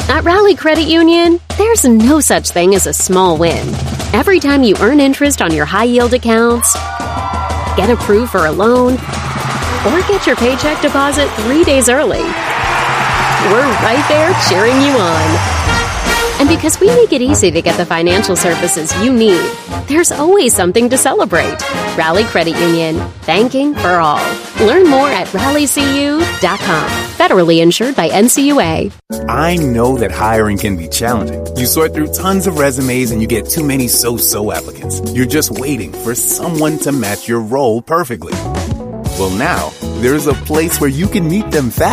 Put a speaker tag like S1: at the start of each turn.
S1: At Rally Credit Union, there's no such thing as a small win. Every time you earn interest on your high-yield accounts, get approved for a loan, or get your paycheck deposit 3 days early, we're right there cheering you on. And because we make it easy to get the financial services you need, there's always something to celebrate. Rally Credit Union, banking for all. Learn more at rallycu.com. Federally insured by NCUA.
S2: I know that hiring can be challenging. You sort through tons of resumes and you get too many so-so applicants. You're just waiting for someone to match your role perfectly. Well, now, there's a place where you can meet them fast.